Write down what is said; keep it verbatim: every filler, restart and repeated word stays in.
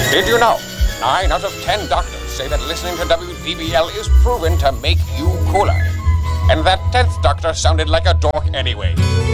Did you know? Nine out of ten doctors say that listening to W D B L is proven to make you cooler. And that tenth doctor sounded like a dork anyway.